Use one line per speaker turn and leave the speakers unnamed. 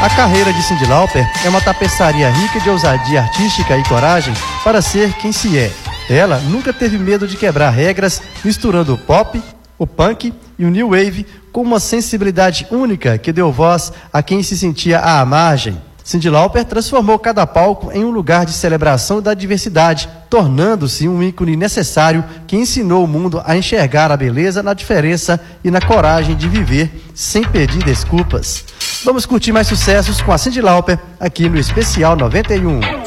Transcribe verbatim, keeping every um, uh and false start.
A carreira de Cyndi Lauper é uma tapeçaria rica de ousadia artística e coragem para ser quem se é. Ela nunca teve medo de quebrar regras, misturando o pop, o punk e o new wave com uma sensibilidade única que deu voz a quem se sentia à margem. Cyndi Lauper transformou cada palco em um lugar de celebração da diversidade, tornando-se um ícone necessário que ensinou o mundo a enxergar a beleza na diferença e na coragem de viver sem pedir desculpas. Vamos curtir mais sucessos com a Cyndi Lauper aqui no Especial noventa e um.